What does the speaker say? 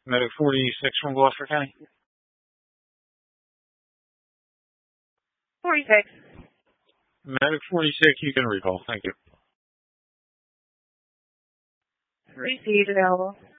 Medic 46 from Gloucester County. 46. Medic 46, you can recall. Thank you. Received, available.